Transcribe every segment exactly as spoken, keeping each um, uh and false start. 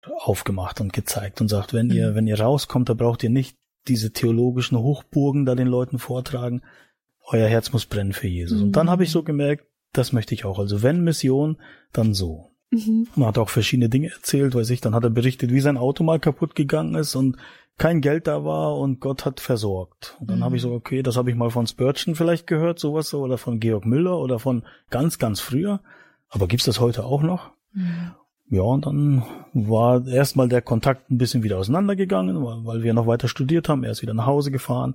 aufgemacht und gezeigt und sagt, wenn ihr, wenn ihr rauskommt, da braucht ihr nicht diese theologischen Hochburgen da den Leuten vortragen. Euer Herz muss brennen für Jesus. Mhm. Und dann habe ich so gemerkt, das möchte ich auch. Also wenn Mission, dann so. Mhm. Und er hat auch verschiedene Dinge erzählt, weiß ich, dann hat er berichtet, wie sein Auto mal kaputt gegangen ist und kein Geld da war und Gott hat versorgt. Und dann mhm. habe ich so, okay, das habe ich mal von Spurgeon vielleicht gehört, sowas so, oder von Georg Müller oder von ganz, ganz früher. Aber gibt's das heute auch noch? Mhm. Ja, und dann war erstmal der Kontakt ein bisschen wieder auseinandergegangen, weil, weil wir noch weiter studiert haben. Er ist wieder nach Hause gefahren.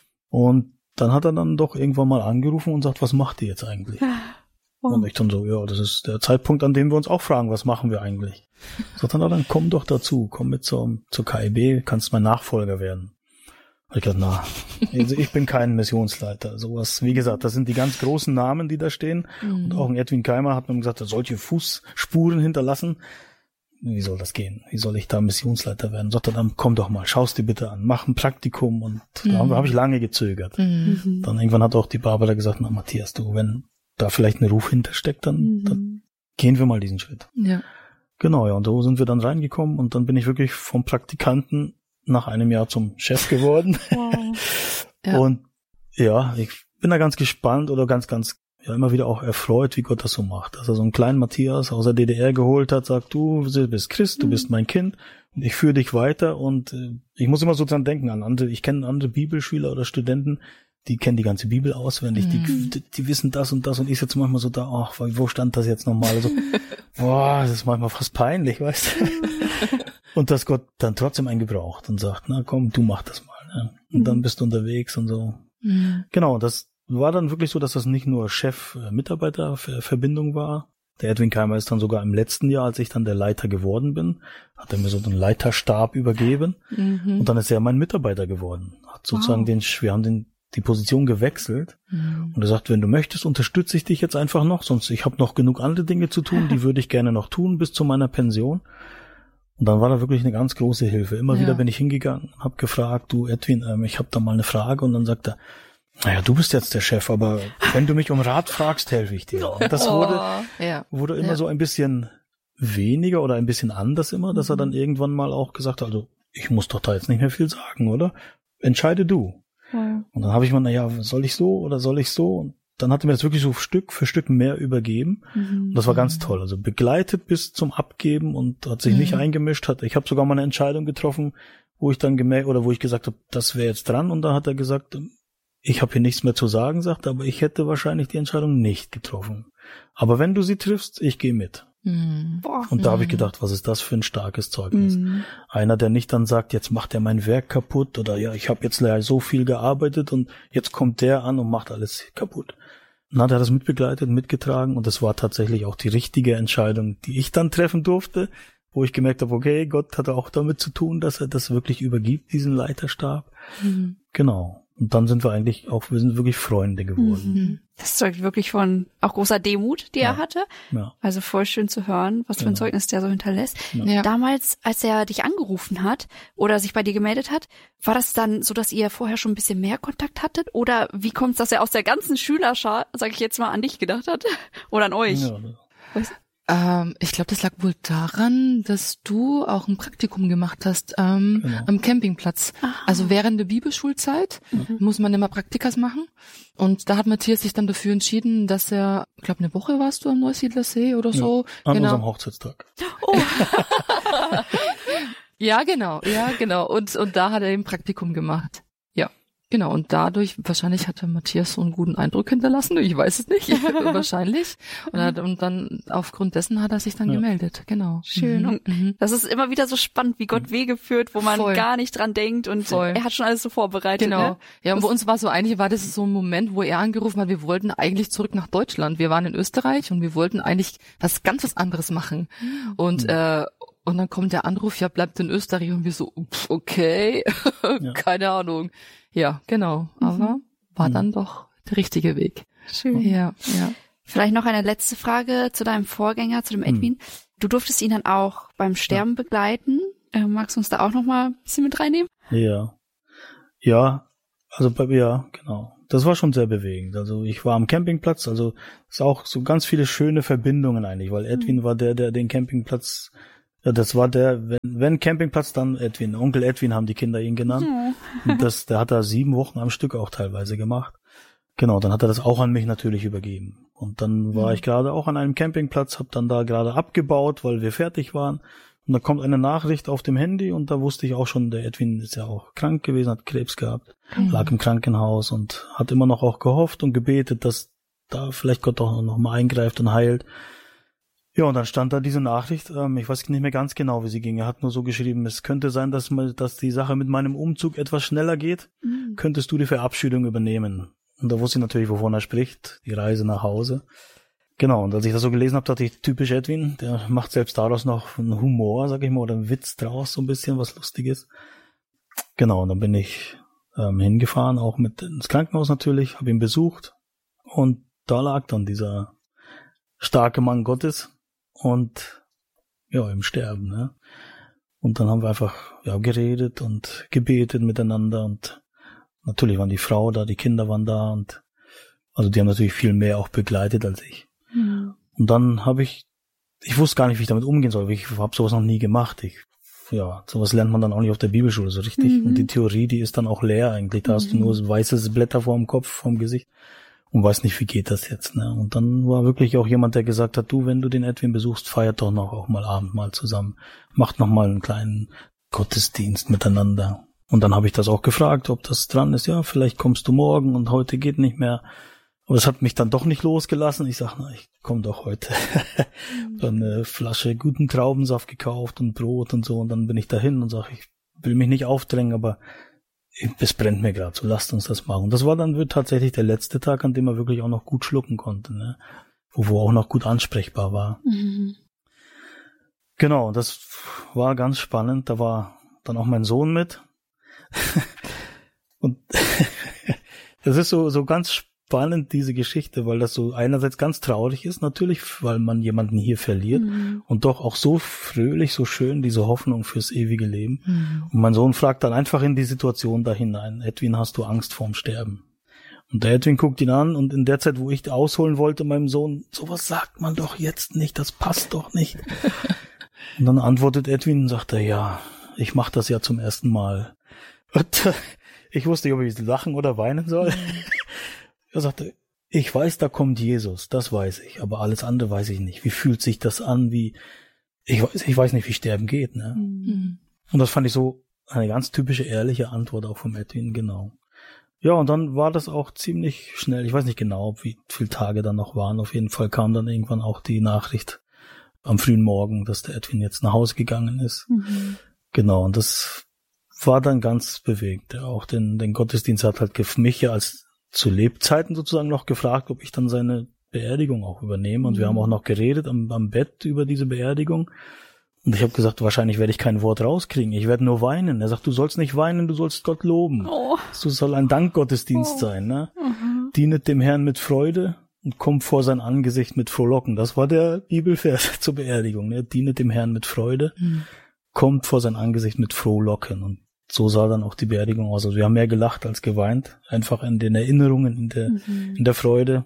Und dann hat er dann doch irgendwann mal angerufen und sagt, was macht ihr jetzt eigentlich? Oh. Und ich dann so, ja, das ist der Zeitpunkt, an dem wir uns auch fragen, was machen wir eigentlich? Sagt dann, dann komm doch dazu, komm mit zur, zur K I B, kannst mein Nachfolger werden. Und ich dachte, na, also ich bin kein Missionsleiter. Sowas, wie gesagt, das sind die ganz großen Namen, die da stehen. Mhm. Und auch ein Edwin Keimer hat mir gesagt, er solche Fußspuren hinterlassen. Wie soll das gehen? Wie soll ich da Missionsleiter werden? Sagt er, dann komm doch mal, schau's dir bitte an, mach ein Praktikum. Und mhm. da habe hab ich lange gezögert. Mhm. Dann irgendwann hat auch die Barbara gesagt, na Matthias, du, wenn da vielleicht ein Ruf hintersteckt, dann, mhm. dann gehen wir mal diesen Schritt. Ja. Genau, ja, und so sind wir dann reingekommen und dann bin ich wirklich vom Praktikanten nach einem Jahr zum Chef geworden. Wow. Ja. Und ja, ich bin da ganz gespannt oder ganz, ganz, ja, immer wieder auch erfreut, wie Gott das so macht. Dass er so einen kleinen Matthias aus der D D R geholt hat, sagt, du bist Christ, du bist mein Kind und ich führe dich weiter und äh, ich muss immer so dran denken an andere, ich kenne andere Bibelschüler oder Studenten, die kennen die ganze Bibel auswendig, mhm. die, die wissen das und das und ich sitze manchmal so da, ach, wo stand das jetzt nochmal? Also, boah, das ist manchmal fast peinlich, weißt du? Und dass Gott dann trotzdem einen gebraucht und sagt, na komm, du mach das mal. Ne? Und mhm. dann bist du unterwegs und so. Mhm. Genau, das war dann wirklich so, dass das nicht nur Chef-Mitarbeiter-Verbindung war. Der Edwin Keimer ist dann sogar im letzten Jahr, als ich dann der Leiter geworden bin, hat er mir so einen Leiterstab übergeben. Mhm. Und dann ist er mein Mitarbeiter geworden. Hat sozusagen wow. den, wir haben den die Position gewechselt mhm. und er sagt, wenn du möchtest, unterstütze ich dich jetzt einfach noch, sonst ich habe noch genug andere Dinge zu tun, die würde ich gerne noch tun bis zu meiner Pension. Und dann war da wirklich eine ganz große Hilfe. Immer ja. wieder bin ich hingegangen, habe gefragt, du Edwin, ähm, ich habe da mal eine Frage und dann sagt er, naja, du bist jetzt der Chef, aber wenn du mich um Rat fragst, helfe ich dir. Und das wurde, oh, ja. wurde immer ja. so ein bisschen weniger oder ein bisschen anders immer, dass mhm. er dann irgendwann mal auch gesagt hat, also ich muss doch da jetzt nicht mehr viel sagen, oder? Entscheide du. Ja. Und dann habe ich mal, naja, soll ich so oder soll ich so? Und dann hat er mir das wirklich so Stück für Stück mehr übergeben. Mhm. Und das war ganz toll. Also begleitet bis zum Abgeben und hat sich mhm. nicht eingemischt. Hat, ich habe sogar mal eine Entscheidung getroffen, wo ich dann gemerkt oder wo ich gesagt habe, das wäre jetzt dran. Und da hat er gesagt, ich habe hier nichts mehr zu sagen, sagt, aber ich hätte wahrscheinlich die Entscheidung nicht getroffen. Aber wenn du sie triffst, ich gehe mit. Mm. Und da habe ich gedacht, was ist das für ein starkes Zeugnis? Mm. Einer, der nicht dann sagt, jetzt macht er mein Werk kaputt oder ja, ich habe jetzt so viel gearbeitet und jetzt kommt der an und macht alles kaputt. Und dann hat er das mitbegleitet, mitgetragen und das war tatsächlich auch die richtige Entscheidung, die ich dann treffen durfte, wo ich gemerkt habe, okay, Gott hatte auch damit zu tun, dass er das wirklich übergibt, diesen Leiterstab. Mm. Genau. Und dann sind wir eigentlich auch, wir sind wirklich Freunde geworden. Das zeugt wirklich von auch großer Demut, die ja. er hatte. Ja. Also voll schön zu hören, was für ein ja. Zeugnis der so hinterlässt. Ja. Damals, als er dich angerufen hat oder sich bei dir gemeldet hat, war das dann so, dass ihr vorher schon ein bisschen mehr Kontakt hattet? Oder wie kommt es, dass er aus der ganzen Schülerschar, sag ich jetzt mal, an dich gedacht hat? Oder an euch? Ja. Weißt? Ähm, ich glaube, das lag wohl daran, dass du auch ein Praktikum gemacht hast ähm, genau. am Campingplatz. Aha. Also während der Bibelschulzeit mhm. muss man immer Praktikas machen. Und da hat Matthias sich dann dafür entschieden, dass er, ich glaube, eine Woche warst du am Neusiedler See oder so. Ja, an genau. unserem Hochzeitstag. Oh. ja, genau, ja, genau. Und und da hat er eben Praktikum gemacht. Ja. Genau, und dadurch, wahrscheinlich hatte Matthias so einen guten Eindruck hinterlassen, ich weiß es nicht, wahrscheinlich. Und, hat, und dann aufgrund dessen hat er sich dann ja. gemeldet, genau. Schön. Mhm. Und das ist immer wieder so spannend, wie Gott Wege führt, wo man Voll. gar nicht dran denkt und Voll. er hat schon alles so vorbereitet. Genau. Ne? Ja, und bei uns war so, eigentlich war das so ein Moment, wo er angerufen hat, wir wollten eigentlich zurück nach Deutschland. Wir waren in Österreich und wir wollten eigentlich was ganz was anderes machen. Mhm. Und äh, und dann kommt der Anruf, ja, bleibt in Österreich und wir so, okay, ja. keine Ahnung. Ja, genau. Aber mhm. war dann mhm. doch der richtige Weg. Schön. Ja, ja. Vielleicht noch eine letzte Frage zu deinem Vorgänger, zu dem Edwin. Mhm. Du durftest ihn dann auch beim Sterben ja. begleiten. Äh, magst du uns da auch noch mal ein bisschen mit reinnehmen? Ja. Ja, also bei mir, ja, genau. Das war schon sehr bewegend. Also ich war am Campingplatz, also es ist auch so ganz viele schöne Verbindungen eigentlich, weil Edwin mhm. war der, der den Campingplatz Ja, das war der, wenn, wenn Campingplatz, dann Edwin. Onkel Edwin haben die Kinder ihn genannt. Ja. Und das, der hat da sieben Wochen am Stück auch teilweise gemacht. Genau, dann hat er das auch an mich natürlich übergeben. Und dann war ja. ich gerade auch an einem Campingplatz, hab dann da gerade abgebaut, weil wir fertig waren. Und da kommt eine Nachricht auf dem Handy und da wusste ich auch schon, der Edwin ist ja auch krank gewesen, hat Krebs gehabt, mhm. lag im Krankenhaus und hat immer noch auch gehofft und gebetet, dass da vielleicht Gott auch noch mal eingreift und heilt. Ja, und dann stand da diese Nachricht, ähm, ich weiß nicht mehr ganz genau, wie sie ging. Er hat nur so geschrieben, es könnte sein, dass, mal, dass die Sache mit meinem Umzug etwas schneller geht. Mhm. Könntest du die Verabschiedung übernehmen? Und da wusste ich natürlich, wovon er spricht, die Reise nach Hause. Genau, und als ich das so gelesen habe, dachte ich, typisch Edwin, der macht selbst daraus noch einen Humor, sag ich mal, oder einen Witz draus, so ein bisschen was Lustiges. Genau, und dann bin ich ähm, hingefahren, auch mit ins Krankenhaus natürlich, habe ihn besucht. Und da lag dann dieser starke Mann Gottes. Und ja, im Sterben, ne? Und dann haben wir einfach ja geredet und gebetet miteinander und natürlich waren die Frau da, die Kinder waren da und also die haben natürlich viel mehr auch begleitet als ich. Mhm. Und dann habe ich, ich wusste gar nicht, wie ich damit umgehen soll. Ich habe sowas noch nie gemacht. Ich, ja, sowas lernt man dann auch nicht auf der Bibelschule so richtig. Mhm. Und die Theorie, die ist dann auch leer eigentlich. Da mhm. hast du nur so weiße Blätter vor dem Kopf, vor dem Gesicht. Und weiß nicht, wie geht das jetzt, ne? Und dann war wirklich auch jemand, der gesagt hat, du, wenn du den Edwin besuchst, feiert doch noch auch mal Abendmahl zusammen. Macht noch mal einen kleinen Gottesdienst miteinander. Und dann habe ich das auch gefragt, ob das dran ist. Ja, vielleicht kommst du morgen und heute geht nicht mehr. Aber das hat mich dann doch nicht losgelassen. Ich sag, na, ich komm doch heute. Dann eine Flasche guten Traubensaft gekauft und Brot und so. Und dann bin ich dahin und sag, ich will mich nicht aufdrängen, aber es brennt mir gerade, so lasst uns das machen. Und das war dann tatsächlich der letzte Tag, an dem er wirklich auch noch gut schlucken konnte, ne? Wo, wo auch noch gut ansprechbar war. Mhm. Genau, das war ganz spannend. Da war dann auch mein Sohn mit. Und das ist so, so ganz spannend, diese Geschichte, weil das so einerseits ganz traurig ist, natürlich, weil man jemanden hier verliert mhm. und doch auch so fröhlich, so schön, diese Hoffnung fürs ewige Leben. Mhm. Und mein Sohn fragt dann einfach in die Situation da hinein, Edwin, hast du Angst vorm Sterben? Und der Edwin guckt ihn an und in der Zeit, wo ich ausholen wollte, meinem Sohn, sowas sagt man doch jetzt nicht, das passt doch nicht. Und dann antwortet Edwin und sagt er, ja, ich mache das ja zum ersten Mal. Und ich wusste nicht, ob ich lachen oder weinen soll. Er sagte, ich weiß, da kommt Jesus, das weiß ich, aber alles andere weiß ich nicht. Wie fühlt sich das an, wie, ich weiß, ich weiß nicht, wie Sterben geht, ne? Mhm. Und das fand ich so eine ganz typische, ehrliche Antwort auch vom Edwin, genau. Ja, und dann war das auch ziemlich schnell, ich weiß nicht genau, wie viele Tage dann noch waren, auf jeden Fall kam dann irgendwann auch die Nachricht am frühen Morgen, dass der Edwin jetzt nach Hause gegangen ist. Mhm. Genau, und das war dann ganz bewegt. Auch den, den Gottesdienst hat halt mich ja als zu Lebzeiten sozusagen noch gefragt, ob ich dann seine Beerdigung auch übernehme. Und mhm. wir haben auch noch geredet am, am Bett über diese Beerdigung. Und ich habe gesagt, wahrscheinlich werde ich kein Wort rauskriegen. Ich werde nur weinen. Er sagt, du sollst nicht weinen, du sollst Gott loben. Oh. Das soll ein Dankgottesdienst oh. sein. Ne? Mhm. Dienet dem Herrn mit Freude und kommt vor sein Angesicht mit Frohlocken. Das war der Bibelvers zur Beerdigung. Ne? Dienet dem Herrn mit Freude, mhm. kommt vor sein Angesicht mit Frohlocken. Und so sah dann auch die Beerdigung aus. Also wir haben mehr gelacht als geweint. Einfach in den Erinnerungen, in der, mhm. in der Freude.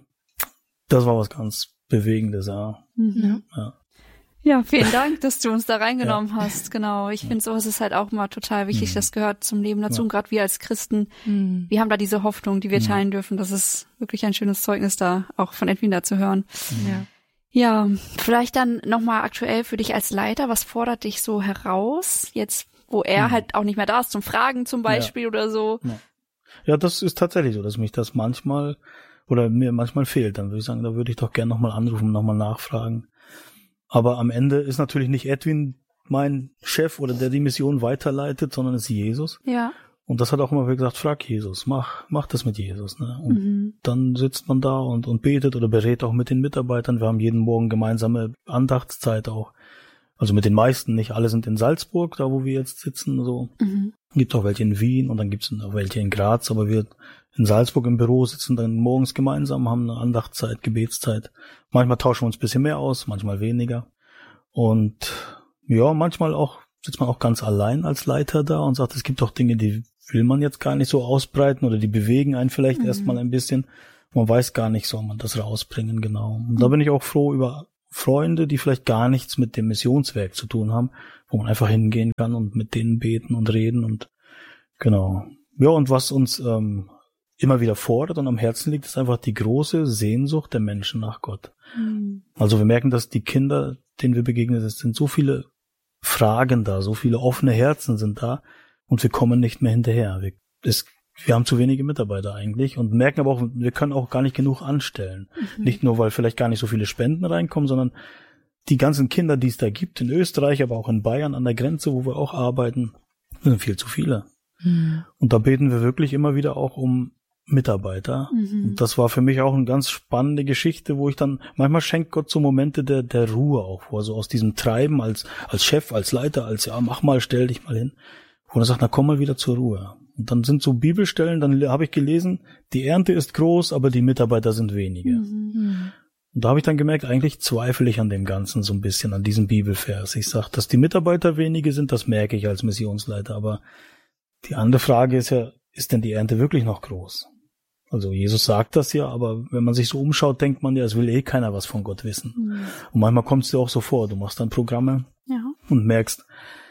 Das war was ganz Bewegendes, ja. Mhm. Ja. Ja, vielen Dank, dass du uns da reingenommen ja. hast. Genau. Ich finde, sowas ist halt auch mal total wichtig. Mhm. Das gehört zum Leben dazu. Ja. Und gerade wir als Christen, mhm. wir haben da diese Hoffnung, die wir mhm. teilen dürfen. Das ist wirklich ein schönes Zeugnis da, auch von Edwin da zu hören. Mhm. Ja. Ja, vielleicht dann nochmal aktuell für dich als Leiter. Was fordert dich so heraus? Jetzt, wo er mhm. halt auch nicht mehr da ist, zum Fragen zum Beispiel ja. oder so. Ja. ja, das ist tatsächlich so, dass mich das manchmal oder mir manchmal fehlt. Dann würde ich sagen, da würde ich doch gerne nochmal anrufen, nochmal nachfragen. Aber am Ende ist natürlich nicht Edwin mein Chef oder der die Mission weiterleitet, sondern es ist Jesus. Ja. Und das hat auch immer gesagt, frag Jesus, mach, mach das mit Jesus, ne? Und mhm. dann sitzt man da und, und betet oder berät auch mit den Mitarbeitern. Wir haben jeden Morgen gemeinsame Andachtszeit auch. Also mit den meisten, nicht alle sind in Salzburg, da wo wir jetzt sitzen, so. Mhm. Gibt auch welche in Wien und dann gibt es auch welche in Graz, aber wir in Salzburg im Büro sitzen dann morgens gemeinsam, haben eine Andachtszeit, Gebetszeit. Manchmal tauschen wir uns ein bisschen mehr aus, manchmal weniger. Und ja, manchmal auch sitzt man auch ganz allein als Leiter da und sagt, es gibt doch Dinge, die will man jetzt gar nicht so ausbreiten oder die bewegen einen vielleicht mhm. erstmal ein bisschen. Man weiß gar nicht, soll man das rausbringen, genau. Und mhm. da bin ich auch froh über Freunde, die vielleicht gar nichts mit dem Missionswerk zu tun haben, wo man einfach hingehen kann und mit denen beten und reden und genau. Ja, und was uns ähm, immer wieder fordert und am Herzen liegt, ist einfach die große Sehnsucht der Menschen nach Gott. Mhm. Also wir merken, dass die Kinder, denen wir begegnen, es sind so viele Fragen da, so viele offene Herzen sind da und wir kommen nicht mehr hinterher. Wir, es, wir haben zu wenige Mitarbeiter eigentlich und merken aber auch, wir können auch gar nicht genug anstellen. Mhm. Nicht nur, weil vielleicht gar nicht so viele Spenden reinkommen, sondern die ganzen Kinder, die es da gibt, in Österreich, aber auch in Bayern an der Grenze, wo wir auch arbeiten, sind viel zu viele. Mhm. Und da beten wir wirklich immer wieder auch um Mitarbeiter. Mhm. Und das war für mich auch eine ganz spannende Geschichte, wo ich dann, manchmal schenkt Gott so Momente der, der Ruhe auch, wo er so aus diesem Treiben als, als Chef, als Leiter, als, ja, mach mal, stell dich mal hin, wo er sagt, na komm mal wieder zur Ruhe. Und dann sind so Bibelstellen, dann habe ich gelesen, die Ernte ist groß, aber die Mitarbeiter sind wenige. Mhm. Und da habe ich dann gemerkt, eigentlich zweifle ich an dem Ganzen so ein bisschen, an diesem Bibelvers. Ich sage, dass die Mitarbeiter wenige sind, das merke ich als Missionsleiter, aber die andere Frage ist ja, ist denn die Ernte wirklich noch groß? Also Jesus sagt das ja, aber wenn man sich so umschaut, denkt man ja, es will eh keiner was von Gott wissen. Mhm. Und manchmal kommt es dir auch so vor, du machst dann Programme ja. und merkst,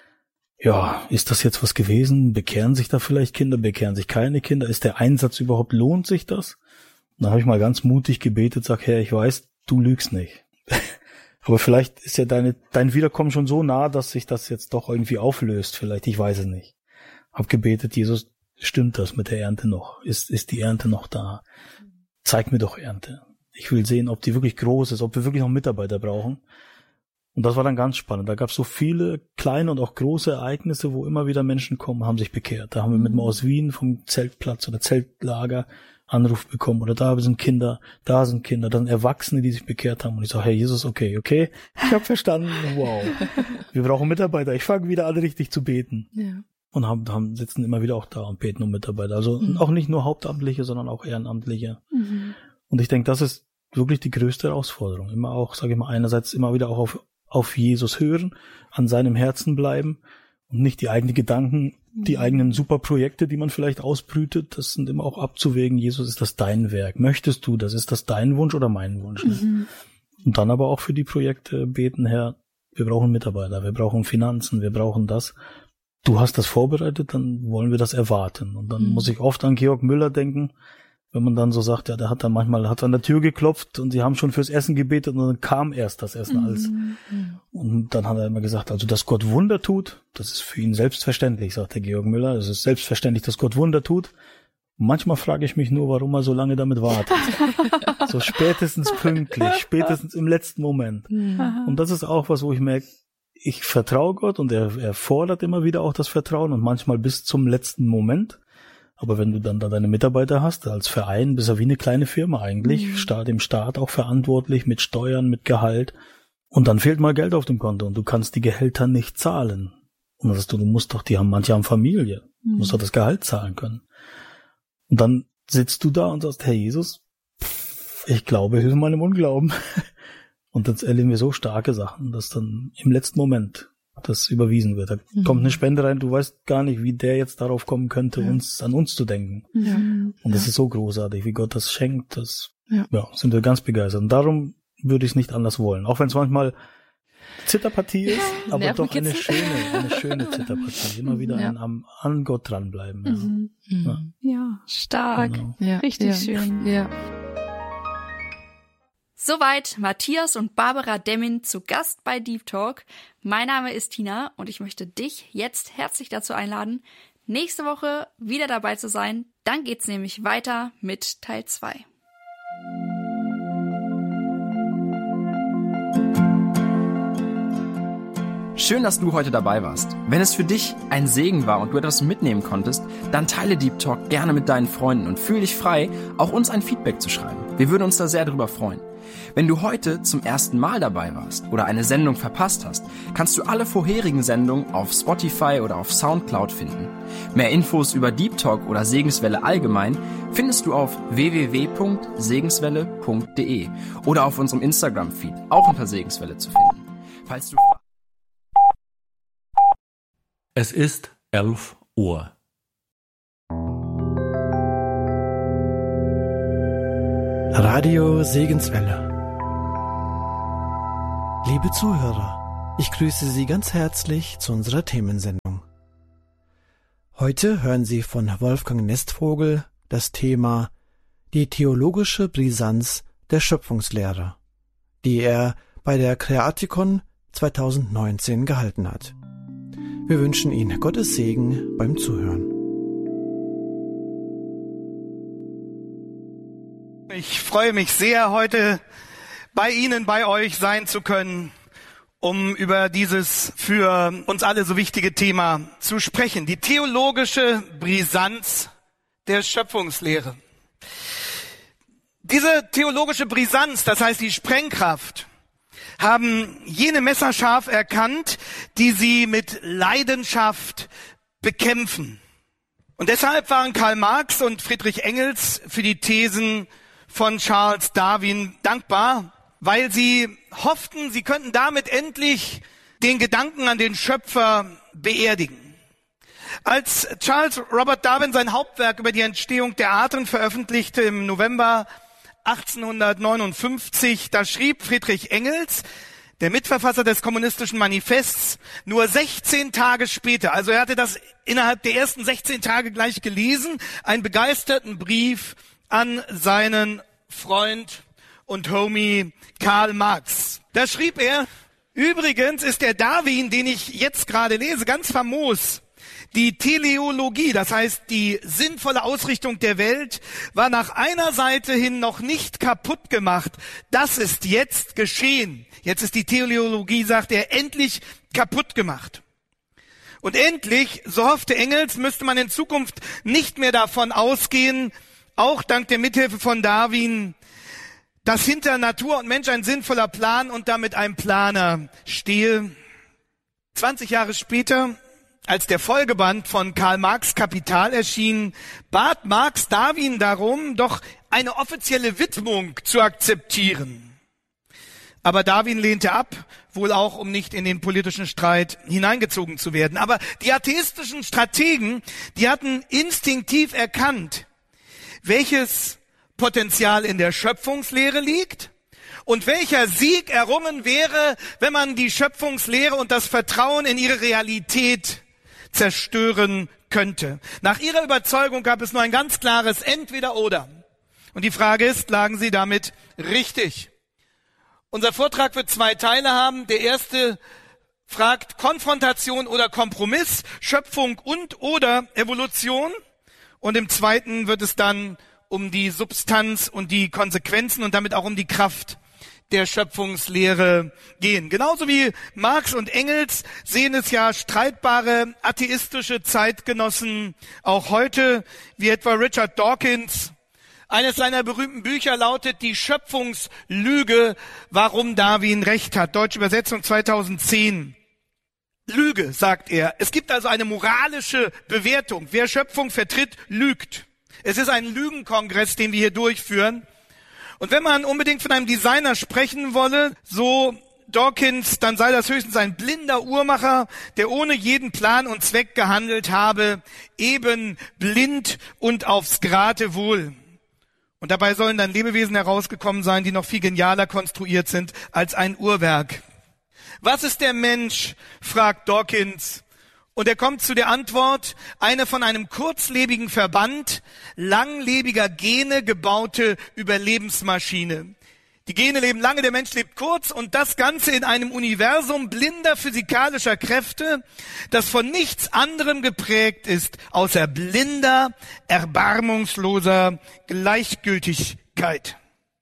ja, ist das jetzt was gewesen? Bekehren sich da vielleicht Kinder? Bekehren sich keine Kinder? Ist der Einsatz überhaupt, lohnt sich das? Und dann habe ich mal ganz mutig gebetet, sag, Herr, ich weiß, du lügst nicht. Aber vielleicht ist ja deine, dein Wiederkommen schon so nah, dass sich das jetzt doch irgendwie auflöst. Vielleicht, ich weiß es nicht. Hab gebetet, Jesus, stimmt das mit der Ernte noch? Ist, ist die Ernte noch da? Zeig mir doch Ernte. Ich will sehen, ob die wirklich groß ist, ob wir wirklich noch Mitarbeiter brauchen. Und das war dann ganz spannend. Da gab es so viele kleine und auch große Ereignisse, wo immer wieder Menschen kommen, haben sich bekehrt. Da haben wir mit dem aus Wien vom Zeltplatz oder Zeltlager Anruf bekommen. Oder da sind Kinder, da sind Kinder, dann Erwachsene, die sich bekehrt haben. Und ich sage, Herr Jesus, okay, okay, ich habe verstanden, wow. Wir brauchen Mitarbeiter. Ich fange wieder an, richtig zu beten. Ja. Und haben, haben sitzen immer wieder auch da und beten um Mitarbeiter. Also mhm. auch nicht nur Hauptamtliche, sondern auch Ehrenamtliche. Mhm. Und ich denke, das ist wirklich die größte Herausforderung. Immer auch, sage ich mal, einerseits immer wieder auch auf, auf Jesus hören, an seinem Herzen bleiben und nicht die eigenen Gedanken, mhm. die eigenen Superprojekte, die man vielleicht ausbrütet, das sind immer auch abzuwägen. Jesus, ist das dein Werk? Möchtest du das? Ist das dein Wunsch oder mein Wunsch? Mhm. Und dann aber auch für die Projekte beten, Herr, wir brauchen Mitarbeiter, wir brauchen Finanzen, wir brauchen das. Du hast das vorbereitet, dann wollen wir das erwarten. Und dann mhm. muss ich oft an Georg Müller denken, wenn man dann so sagt, ja, der hat dann manchmal, hat an der Tür geklopft und sie haben schon fürs Essen gebetet und dann kam erst das Essen mhm. als. Und dann hat er immer gesagt, also, dass Gott Wunder tut, das ist für ihn selbstverständlich, sagt der Georg Müller. Es ist selbstverständlich, dass Gott Wunder tut. Manchmal frage ich mich nur, warum er so lange damit wartet. So spätestens pünktlich, spätestens im letzten Moment. Mhm. Und das ist auch was, wo ich merke, ich vertraue Gott und er, er fordert immer wieder auch das Vertrauen und manchmal bis zum letzten Moment. Aber wenn du dann da deine Mitarbeiter hast, als Verein, bist du wie eine kleine Firma eigentlich, mhm. Staat im Staat auch verantwortlich, mit Steuern, mit Gehalt. Und dann fehlt mal Geld auf dem Konto und du kannst die Gehälter nicht zahlen. Und dann sagst du, du musst doch, die haben, manche haben Familie, mhm. du musst doch das Gehalt zahlen können. Und dann sitzt du da und sagst, Herr Jesus, ich glaube, hilf meinem Unglauben. Und dann erleben wir so starke Sachen, dass dann im letzten Moment das überwiesen wird. Da mhm. kommt eine Spende rein, du weißt gar nicht, wie der jetzt darauf kommen könnte, ja. uns an uns zu denken. Ja. Und das ja. ist so großartig, wie Gott das schenkt. Das ja. Ja, sind wir ganz begeistert. Und darum würde ich es nicht anders wollen. Auch wenn es manchmal Zitterpartie ist, ja, aber doch eine schöne, eine schöne Zitterpartie. Immer wieder ja. ein, am, an Gott dranbleiben. Ja, mhm. ja. ja stark. Genau. Ja. Richtig ja. schön. Ja. Soweit Matthias und Barbara Demmin zu Gast bei Deep Talk. Mein Name ist Tina und ich möchte dich jetzt herzlich dazu einladen, nächste Woche wieder dabei zu sein. Dann geht's nämlich weiter mit Teil zwei. Schön, dass du heute dabei warst. Wenn es für dich ein Segen war und du etwas mitnehmen konntest, dann teile Deep Talk gerne mit deinen Freunden und fühl dich frei, auch uns ein Feedback zu schreiben. Wir würden uns da sehr darüber freuen. Wenn du heute zum ersten Mal dabei warst oder eine Sendung verpasst hast, kannst du alle vorherigen Sendungen auf Spotify oder auf Soundcloud finden. Mehr Infos über Deep Talk oder Segenswelle allgemein findest du auf w w w punkt segenswelle punkt d e oder auf unserem Instagram-Feed, auch unter Segenswelle zu finden. Falls du Es ist elf Uhr. Radio Segenswelle. Liebe Zuhörer, ich grüße Sie ganz herzlich zu unserer Themensendung. Heute hören Sie von Wolfgang Nestvogel das Thema die theologische Brisanz der Schöpfungslehre, die er bei der Creaticon zweitausendneunzehn gehalten hat. Wir wünschen Ihnen Gottes Segen beim Zuhören. Ich freue mich sehr, heute bei Ihnen, bei euch sein zu können, um über dieses für uns alle so wichtige Thema zu sprechen. Die theologische Brisanz der Schöpfungslehre. Diese theologische Brisanz, das heißt die Sprengkraft, haben jene messerscharf erkannt, die sie mit Leidenschaft bekämpfen. Und deshalb waren Karl Marx und Friedrich Engels für die Thesen von Charles Darwin dankbar, weil sie hofften, sie könnten damit endlich den Gedanken an den Schöpfer beerdigen. Als Charles Robert Darwin sein Hauptwerk über die Entstehung der Arten veröffentlichte im November achtzehnhundertneunundfünfzig, da schrieb Friedrich Engels, der Mitverfasser des Kommunistischen Manifests, nur sechzehn Tage später, also er hatte das innerhalb der ersten sechzehn Tage gleich gelesen, einen begeisterten Brief an seinen Freund und Homie Karl Marx. Da schrieb er, übrigens ist der Darwin, den ich jetzt gerade lese, ganz famos. Die Teleologie, das heißt die sinnvolle Ausrichtung der Welt, war nach einer Seite hin noch nicht kaputt gemacht. Das ist jetzt geschehen. Jetzt ist die Teleologie, sagt er, endlich kaputt gemacht. Und endlich, so hoffte Engels, müsste man in Zukunft nicht mehr davon ausgehen, auch dank der Mithilfe von Darwin, dass hinter Natur und Mensch ein sinnvoller Plan und damit ein Planer stehe. zwanzig Jahre später, als der Folgeband von Karl Marx Kapital erschien, bat Marx Darwin darum, doch eine offizielle Widmung zu akzeptieren. Aber Darwin lehnte ab, wohl auch, um nicht in den politischen Streit hineingezogen zu werden. Aber die atheistischen Strategen, die hatten instinktiv erkannt, welches Potenzial in der Schöpfungslehre liegt und welcher Sieg errungen wäre, wenn man die Schöpfungslehre und das Vertrauen in ihre Realität zerstören könnte. Nach ihrer Überzeugung gab es nur ein ganz klares Entweder-Oder. Und die Frage ist, lagen sie damit richtig? Unser Vortrag wird zwei Teile haben. Der erste fragt Konfrontation oder Kompromiss, Schöpfung und oder Evolution. Und im zweiten wird es dann um die Substanz und die Konsequenzen und damit auch um die Kraft der Schöpfungslehre gehen. Genauso wie Marx und Engels sehen es ja streitbare atheistische Zeitgenossen auch heute, wie etwa Richard Dawkins. Eines seiner berühmten Bücher lautet Die Schöpfungslüge, warum Darwin recht hat. Deutsche Übersetzung zweitausendzehn. Lüge, sagt er. Es gibt also eine moralische Bewertung. Wer Schöpfung vertritt, lügt. Es ist ein Lügenkongress, den wir hier durchführen. Und wenn man unbedingt von einem Designer sprechen wolle, so Dawkins, dann sei das höchstens ein blinder Uhrmacher, der ohne jeden Plan und Zweck gehandelt habe, eben blind und aufs Geratewohl. Und dabei sollen dann Lebewesen herausgekommen sein, die noch viel genialer konstruiert sind als ein Uhrwerk. Was ist der Mensch? Fragt Dawkins. Und er kommt zu der Antwort, eine von einem kurzlebigen Verband langlebiger Gene gebaute Überlebensmaschine. Die Gene leben lange, der Mensch lebt kurz und das Ganze in einem Universum blinder physikalischer Kräfte, das von nichts anderem geprägt ist, außer blinder, erbarmungsloser Gleichgültigkeit.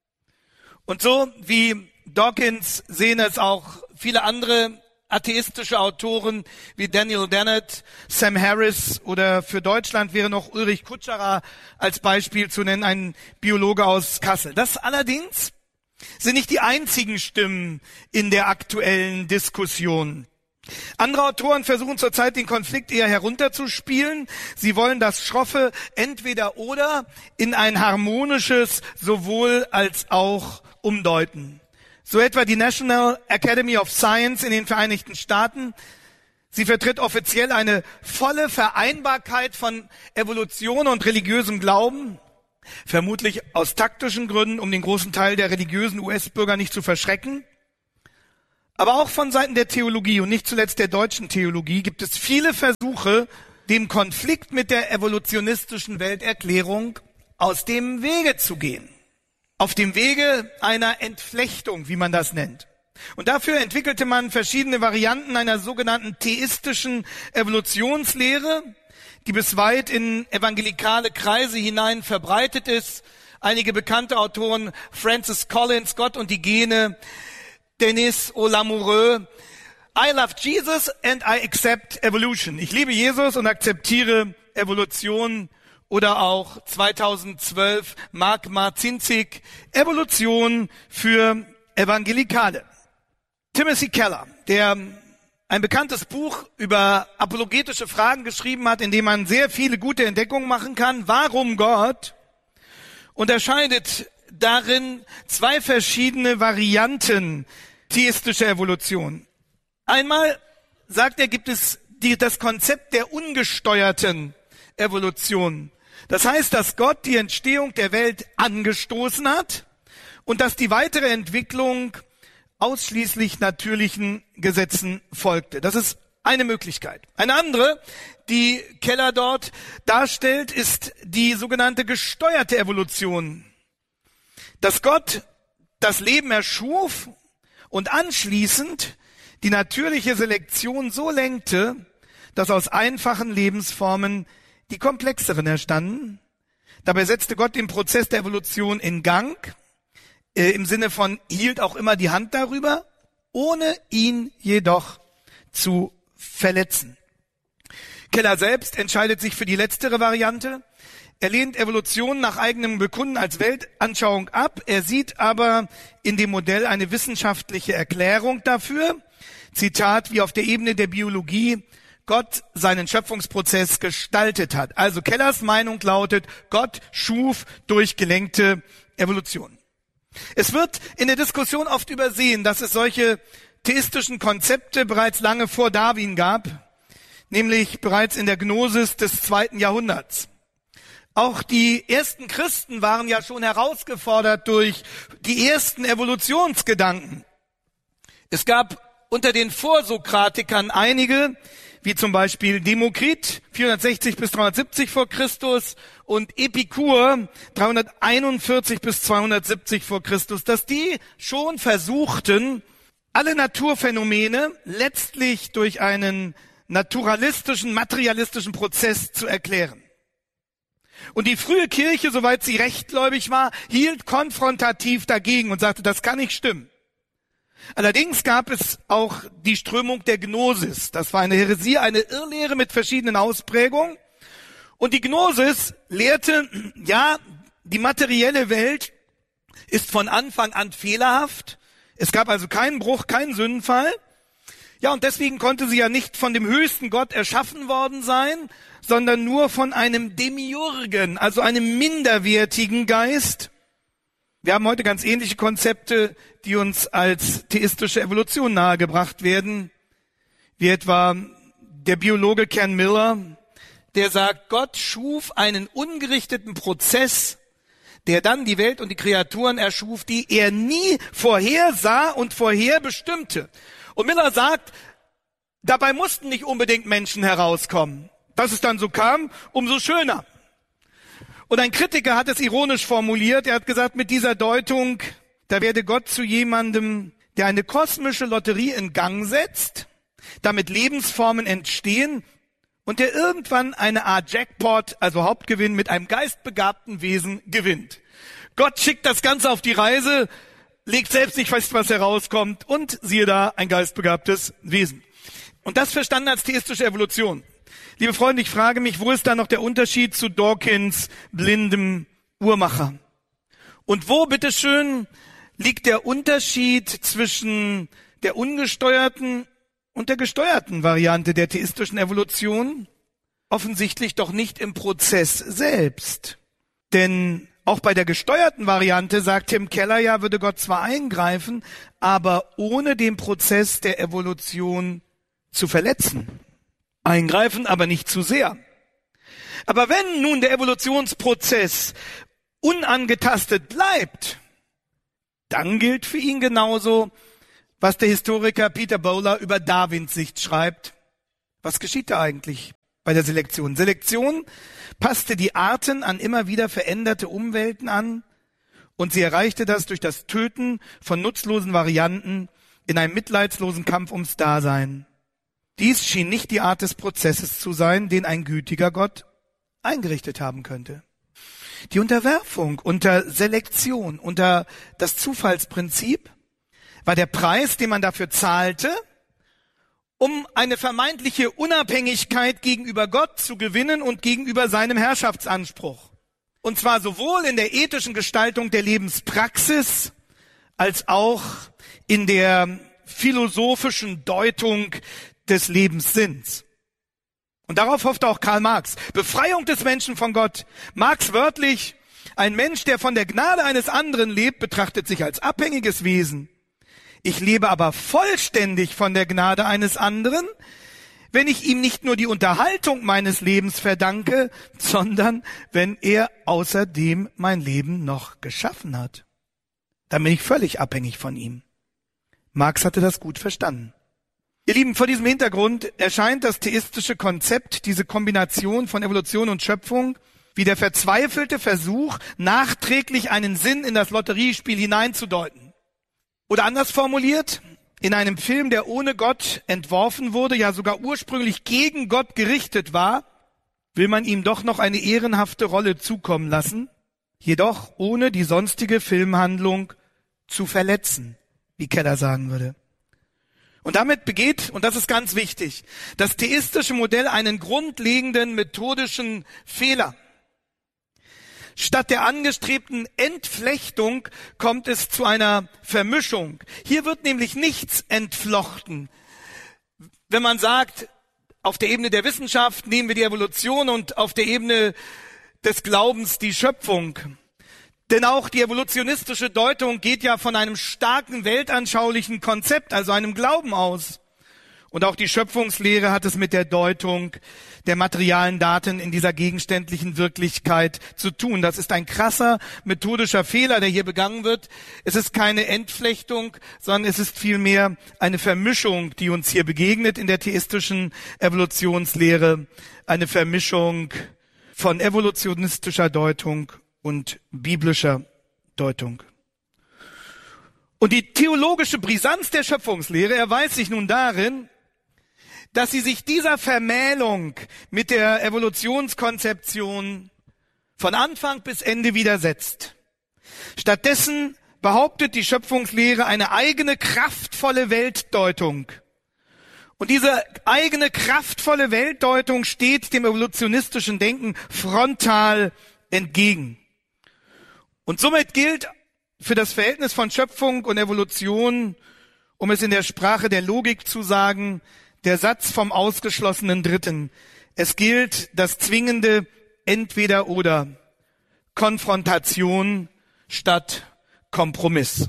Und so wie Dawkins sehen es auch viele andere atheistische Autoren wie Daniel Dennett, Sam Harris oder für Deutschland wäre noch Ulrich Kutscherer als Beispiel zu nennen, ein Biologe aus Kassel. Das allerdings sind nicht die einzigen Stimmen in der aktuellen Diskussion. Andere Autoren versuchen zurzeit den Konflikt eher herunterzuspielen. Sie wollen das schroffe Entweder-Oder in ein harmonisches sowohl als auch umdeuten. So etwa die National Academy of Science in den Vereinigten Staaten. Sie vertritt offiziell eine volle Vereinbarkeit von Evolution und religiösem Glauben, vermutlich aus taktischen Gründen, um den großen Teil der religiösen U S-Bürger nicht zu verschrecken. Aber auch von Seiten der Theologie und nicht zuletzt der deutschen Theologie gibt es viele Versuche, dem Konflikt mit der evolutionistischen Welterklärung aus dem Wege zu gehen. Auf dem Wege einer Entflechtung, wie man das nennt. Und dafür entwickelte man verschiedene Varianten einer sogenannten theistischen Evolutionslehre, die bis weit in evangelikale Kreise hinein verbreitet ist. Einige bekannte Autoren, Francis Collins, Gott und die Gene, Denis Olamoureux, I love Jesus and I accept evolution. Ich liebe Jesus und akzeptiere Evolution. Oder auch zweitausendzwölf Mark Marcinzig, Evolution für Evangelikale. Timothy Keller, der ein bekanntes Buch über apologetische Fragen geschrieben hat, in dem man sehr viele gute Entdeckungen machen kann. Warum Gott? Unterscheidet darin zwei verschiedene Varianten theistischer Evolution. Einmal, sagt er, gibt es die, das Konzept der ungesteuerten Evolution. Das heißt, dass Gott die Entstehung der Welt angestoßen hat und dass die weitere Entwicklung ausschließlich natürlichen Gesetzen folgte. Das ist eine Möglichkeit. Eine andere, die Keller dort darstellt, ist die sogenannte gesteuerte Evolution. Dass Gott das Leben erschuf und anschließend die natürliche Selektion so lenkte, dass aus einfachen Lebensformen die komplexeren erstanden. Dabei setzte Gott den Prozess der Evolution in Gang, äh, im Sinne von hielt auch immer die Hand darüber, ohne ihn jedoch zu verletzen. Keller selbst entscheidet sich für die letztere Variante. Er lehnt Evolution nach eigenem Bekunden als Weltanschauung ab. Er sieht aber in dem Modell eine wissenschaftliche Erklärung dafür. Zitat, wie auf der Ebene der Biologie Gott seinen Schöpfungsprozess gestaltet hat. Also Kellers Meinung lautet, Gott schuf durch gelenkte Evolution. Es wird in der Diskussion oft übersehen, dass es solche theistischen Konzepte bereits lange vor Darwin gab, nämlich bereits in der Gnosis des zweiten Jahrhunderts. Auch die ersten Christen waren ja schon herausgefordert durch die ersten Evolutionsgedanken. Es gab unter den Vorsokratikern einige, wie zum Beispiel Demokrit, vierhundertsechzig bis dreihundertsiebzig vor Christus und Epikur, dreihunderteinundvierzig bis zweihundertsiebzig vor Christus, dass die schon versuchten, alle Naturphänomene letztlich durch einen naturalistischen, materialistischen Prozess zu erklären. Und die frühe Kirche, soweit sie rechtgläubig war, hielt konfrontativ dagegen und sagte, das kann nicht stimmen. Allerdings gab es auch die Strömung der Gnosis. Das war eine Häresie, eine Irrlehre mit verschiedenen Ausprägungen. Und die Gnosis lehrte, ja, die materielle Welt ist von Anfang an fehlerhaft. Es gab also keinen Bruch, keinen Sündenfall. Ja, und deswegen konnte sie ja nicht von dem höchsten Gott erschaffen worden sein, sondern nur von einem Demiurgen, also einem minderwertigen Geist. Wir haben heute ganz ähnliche Konzepte, die uns als theistische Evolution nahegebracht werden, wie etwa der Biologe Ken Miller, der sagt, Gott schuf einen ungerichteten Prozess, der dann die Welt und die Kreaturen erschuf, die er nie vorhersah und vorherbestimmte. Und Miller sagt, dabei mussten nicht unbedingt Menschen herauskommen. Dass es dann so kam, umso schöner. Und ein Kritiker hat es ironisch formuliert. Er hat gesagt, mit dieser Deutung, da werde Gott zu jemandem, der eine kosmische Lotterie in Gang setzt, damit Lebensformen entstehen und der irgendwann eine Art Jackpot, also Hauptgewinn, mit einem geistbegabten Wesen gewinnt. Gott schickt das Ganze auf die Reise, legt selbst nicht fest, was herauskommt und siehe da, ein geistbegabtes Wesen. Und das verstanden als theistische Evolution. Liebe Freunde, ich frage mich, wo ist da noch der Unterschied zu Dawkins blindem Uhrmacher? Und wo, bitteschön, liegt der Unterschied zwischen der ungesteuerten und der gesteuerten Variante der theistischen Evolution? Offensichtlich doch nicht im Prozess selbst. Denn auch bei der gesteuerten Variante, sagt Tim Keller ja, würde Gott zwar eingreifen, aber ohne den Prozess der Evolution zu verletzen. Eingreifen, aber nicht zu sehr. Aber wenn nun der Evolutionsprozess unangetastet bleibt, dann gilt für ihn genauso, was der Historiker Peter Bowler über Darwins Sicht schreibt. Was geschieht da eigentlich bei der Selektion? Selektion passte die Arten an immer wieder veränderte Umwelten an und sie erreichte das durch das Töten von nutzlosen Varianten in einem mitleidslosen Kampf ums Dasein. Dies schien nicht die Art des Prozesses zu sein, den ein gütiger Gott eingerichtet haben könnte. Die Unterwerfung unter Selektion, unter das Zufallsprinzip war der Preis, den man dafür zahlte, um eine vermeintliche Unabhängigkeit gegenüber Gott zu gewinnen und gegenüber seinem Herrschaftsanspruch. Und zwar sowohl in der ethischen Gestaltung der Lebenspraxis als auch in der philosophischen Deutung des Lebenssinns. Und darauf hoffte auch Karl Marx. Befreiung des Menschen von Gott. Marx wörtlich: Ein Mensch, der von der Gnade eines anderen lebt, betrachtet sich als abhängiges Wesen. Ich lebe aber vollständig von der Gnade eines anderen, wenn ich ihm nicht nur die Unterhaltung meines Lebens verdanke, sondern wenn er außerdem mein Leben noch geschaffen hat. Dann bin ich völlig abhängig von ihm. Marx hatte das gut verstanden. Ihr Lieben, vor diesem Hintergrund erscheint das theistische Konzept, diese Kombination von Evolution und Schöpfung, wie der verzweifelte Versuch, nachträglich einen Sinn in das Lotteriespiel hineinzudeuten. Oder anders formuliert, in einem Film, der ohne Gott entworfen wurde, ja sogar ursprünglich gegen Gott gerichtet war, will man ihm doch noch eine ehrenhafte Rolle zukommen lassen, jedoch ohne die sonstige Filmhandlung zu verletzen, wie Keller sagen würde. Und damit begeht, und das ist ganz wichtig, das theistische Modell einen grundlegenden methodischen Fehler. Statt der angestrebten Entflechtung kommt es zu einer Vermischung. Hier wird nämlich nichts entflochten. Wenn man sagt, auf der Ebene der Wissenschaft nehmen wir die Evolution und auf der Ebene des Glaubens die Schöpfung. Denn auch die evolutionistische Deutung geht ja von einem starken weltanschaulichen Konzept, also einem Glauben aus. Und auch die Schöpfungslehre hat es mit der Deutung der materialen Daten in dieser gegenständlichen Wirklichkeit zu tun. Das ist ein krasser methodischer Fehler, der hier begangen wird. Es ist keine Entflechtung, sondern es ist vielmehr eine Vermischung, die uns hier begegnet in der theistischen Evolutionslehre. Eine Vermischung von evolutionistischer Deutung und biblischer Deutung. Und die theologische Brisanz der Schöpfungslehre erweist sich nun darin, dass sie sich dieser Vermählung mit der Evolutionskonzeption von Anfang bis Ende widersetzt. Stattdessen behauptet die Schöpfungslehre eine eigene kraftvolle Weltdeutung. Und diese eigene kraftvolle Weltdeutung steht dem evolutionistischen Denken frontal entgegen. Und somit gilt für das Verhältnis von Schöpfung und Evolution, um es in der Sprache der Logik zu sagen, der Satz vom ausgeschlossenen Dritten. Es gilt das zwingende Entweder-Oder, Konfrontation statt Kompromiss.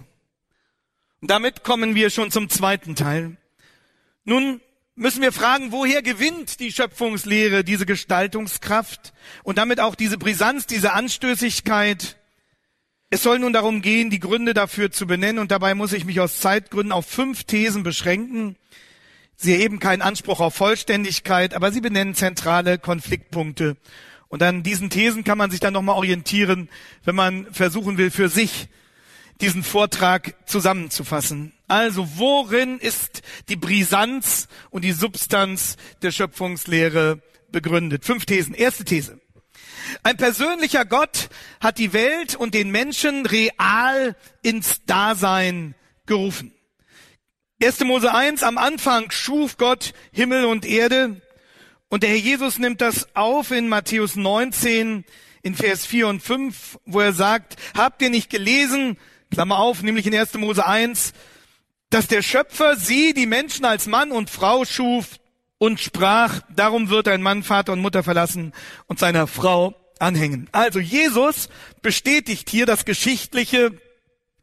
Und damit kommen wir schon zum zweiten Teil. Nun müssen wir fragen, woher gewinnt die Schöpfungslehre diese Gestaltungskraft und damit auch diese Brisanz, diese Anstößigkeit? Es soll nun darum gehen, die Gründe dafür zu benennen, und dabei muss ich mich aus Zeitgründen auf fünf Thesen beschränken. Sie erheben keinen Anspruch auf Vollständigkeit, aber sie benennen zentrale Konfliktpunkte. Und an diesen Thesen kann man sich dann nochmal orientieren, wenn man versuchen will, für sich diesen Vortrag zusammenzufassen. Also, worin ist die Brisanz und die Substanz der Schöpfungslehre begründet? Fünf Thesen. Erste These. Ein persönlicher Gott hat die Welt und den Menschen real ins Dasein gerufen. erster Mose eins, am Anfang schuf Gott Himmel und Erde. Und der Herr Jesus nimmt das auf in Matthäus neunzehn, in Vers vier und fünf, wo er sagt, habt ihr nicht gelesen, Klammer auf, nämlich in erster Mose eins, dass der Schöpfer sie, die Menschen, als Mann und Frau schuf und sprach, darum wird ein Mann Vater und Mutter verlassen und seiner Frau anhängen. Also Jesus bestätigt hier das geschichtliche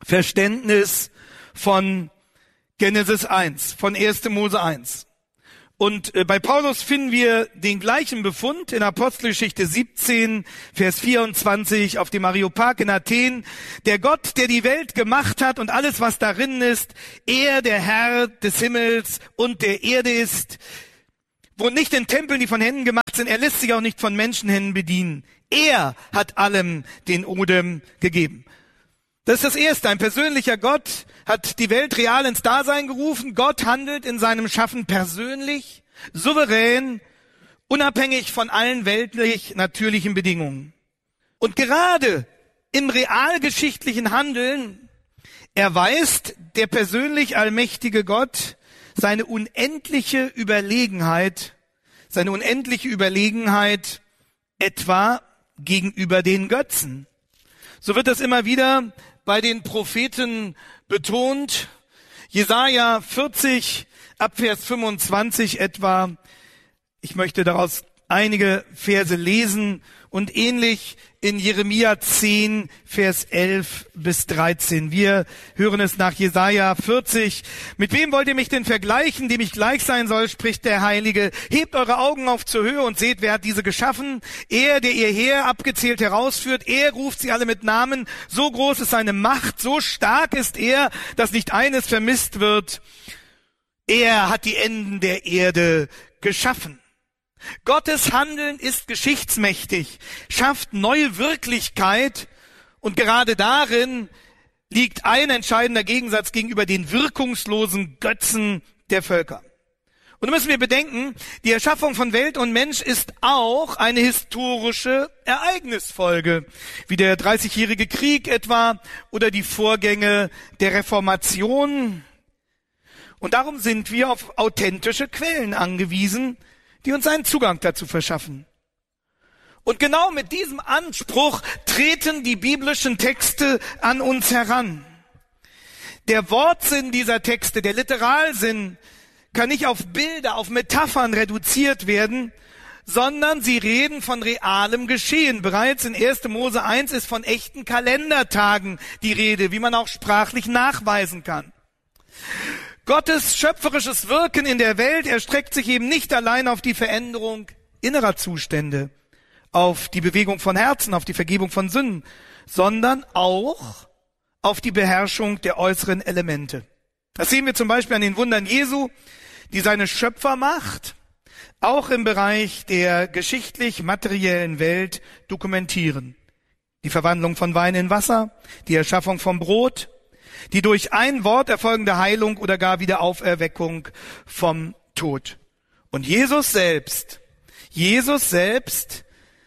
Verständnis von Genesis eins, von erster Mose eins. Und bei Paulus finden wir den gleichen Befund in Apostelgeschichte siebzehn, Vers vierundzwanzig auf dem Areopag in Athen. Der Gott, der die Welt gemacht hat und alles, was darin ist, er, der Herr des Himmels und der Erde ist, wohnt nicht in Tempeln, die von Händen gemacht sind. Er lässt sich auch nicht von Menschenhänden bedienen. Er hat allem den Odem gegeben. Das ist das Erste. Ein persönlicher Gott hat die Welt real ins Dasein gerufen. Gott handelt in seinem Schaffen persönlich, souverän, unabhängig von allen weltlich natürlichen Bedingungen. Und gerade im realgeschichtlichen Handeln erweist der persönlich allmächtige Gott seine unendliche Überlegenheit, seine unendliche Überlegenheit etwa gegenüber den Götzen. So wird das immer wieder bei den Propheten betont. Jesaja vierzig, ab Vers fünfundzwanzig etwa. Ich möchte daraus einige Verse lesen und ähnlich in Jeremia zehn, Vers elf bis dreizehn. Wir hören es nach Jesaja vierzig. Mit wem wollt ihr mich denn vergleichen, dem ich gleich sein soll, spricht der Heilige. Hebt eure Augen auf zur Höhe und seht, wer hat diese geschaffen. Er, der ihr Heer abgezählt herausführt, er ruft sie alle mit Namen. So groß ist seine Macht, so stark ist er, dass nicht eines vermisst wird. Er hat die Enden der Erde geschaffen. Gottes Handeln ist geschichtsmächtig, schafft neue Wirklichkeit und gerade darin liegt ein entscheidender Gegensatz gegenüber den wirkungslosen Götzen der Völker. Und da müssen wir bedenken, die Erschaffung von Welt und Mensch ist auch eine historische Ereignisfolge, wie der Dreißigjährige Krieg etwa oder die Vorgänge der Reformation. Und darum sind wir auf authentische Quellen angewiesen, die uns einen Zugang dazu verschaffen. Und genau mit diesem Anspruch treten die biblischen Texte an uns heran. Der Wortsinn dieser Texte, der Literalsinn, kann nicht auf Bilder, auf Metaphern reduziert werden, sondern sie reden von realem Geschehen. Bereits in erster Mose eins ist von echten Kalendertagen die Rede, wie man auch sprachlich nachweisen kann. Gottes schöpferisches Wirken in der Welt erstreckt sich eben nicht allein auf die Veränderung innerer Zustände, auf die Bewegung von Herzen, auf die Vergebung von Sünden, sondern auch auf die Beherrschung der äußeren Elemente. Das sehen wir zum Beispiel an den Wundern Jesu, die seine Schöpfermacht auch im Bereich der geschichtlich-materiellen Welt dokumentieren. Die Verwandlung von Wein in Wasser, die Erschaffung von Brot, die durch ein Wort erfolgende Heilung oder gar Wiederauferweckung vom Tod. Und Jesus selbst, Jesus selbst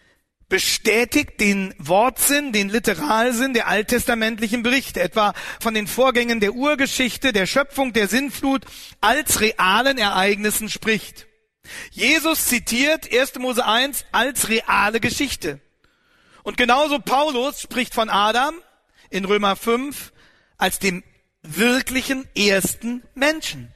bestätigt den Wortsinn, den Literalsinn der alttestamentlichen Berichte, etwa von den Vorgängen der Urgeschichte, der Schöpfung, der Sintflut, als realen Ereignissen spricht. Jesus zitiert erster Mose eins als reale Geschichte. Und genauso Paulus spricht von Adam in Römer fünf als dem wirklichen ersten Menschen.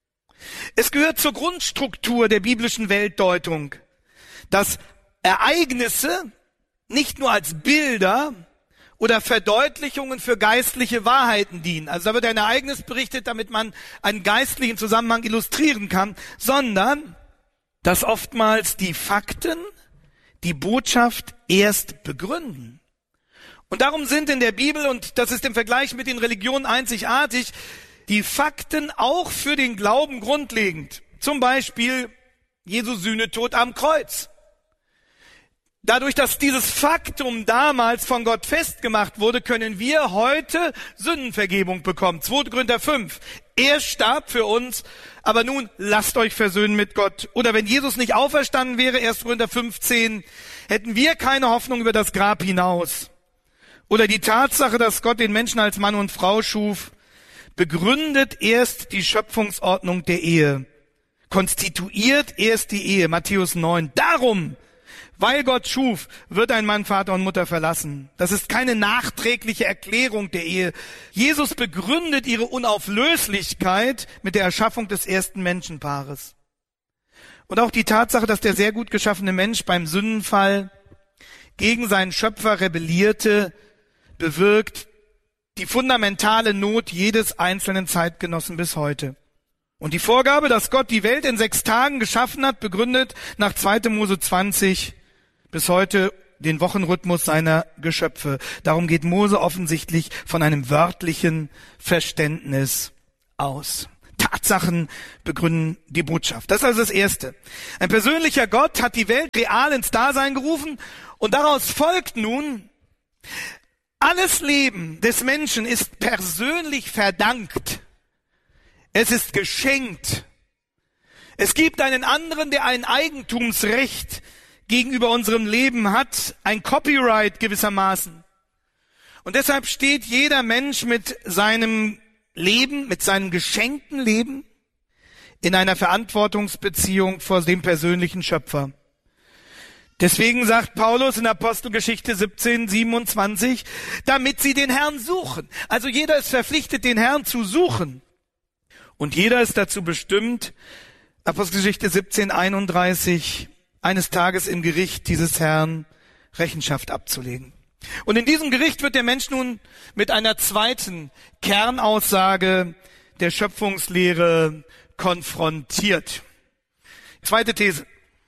Es gehört zur Grundstruktur der biblischen Weltdeutung, dass Ereignisse nicht nur als Bilder oder Verdeutlichungen für geistliche Wahrheiten dienen. Also da wird ein Ereignis berichtet, damit man einen geistlichen Zusammenhang illustrieren kann, sondern dass oftmals die Fakten die Botschaft erst begründen. Und darum sind in der Bibel, und das ist im Vergleich mit den Religionen einzigartig, die Fakten auch für den Glauben grundlegend. Zum Beispiel Jesu Sühnetod am Kreuz. Dadurch, dass dieses Faktum damals von Gott festgemacht wurde, können wir heute Sündenvergebung bekommen. zweiter Korinther fünf. Er starb für uns, aber nun lasst euch versöhnen mit Gott. Oder wenn Jesus nicht auferstanden wäre, erster Korinther fünfzehn, hätten wir keine Hoffnung über das Grab hinaus. Oder die Tatsache, dass Gott den Menschen als Mann und Frau schuf, begründet erst die Schöpfungsordnung der Ehe, konstituiert erst die Ehe, Matthäus neun. Darum, weil Gott schuf, wird ein Mann Vater und Mutter verlassen. Das ist keine nachträgliche Erklärung der Ehe. Jesus begründet ihre Unauflöslichkeit mit der Erschaffung des ersten Menschenpaares. Und auch die Tatsache, dass der sehr gut geschaffene Mensch beim Sündenfall gegen seinen Schöpfer rebellierte, bewirkt die fundamentale Not jedes einzelnen Zeitgenossen bis heute. Und die Vorgabe, dass Gott die Welt in sechs Tagen geschaffen hat, begründet nach zweiter Mose zwanzig bis heute den Wochenrhythmus seiner Geschöpfe. Darum geht Mose offensichtlich von einem wörtlichen Verständnis aus. Tatsachen begründen die Botschaft. Das ist also das Erste. Ein persönlicher Gott hat die Welt real ins Dasein gerufen und daraus folgt nun, alles Leben des Menschen ist persönlich verdankt. Es ist geschenkt. Es gibt einen anderen, der ein Eigentumsrecht gegenüber unserem Leben hat, ein Copyright gewissermaßen. Und deshalb steht jeder Mensch mit seinem Leben, mit seinem geschenkten Leben in einer Verantwortungsbeziehung vor dem persönlichen Schöpfer. Deswegen sagt Paulus in Apostelgeschichte siebzehn, siebenundzwanzig, damit sie den Herrn suchen. Also jeder ist verpflichtet, den Herrn zu suchen. Und jeder ist dazu bestimmt, Apostelgeschichte siebzehn, einunddreißig, eines Tages im Gericht dieses Herrn Rechenschaft abzulegen. Und in diesem Gericht wird der Mensch nun mit einer zweiten Kernaussage der Schöpfungslehre konfrontiert. Zweite These.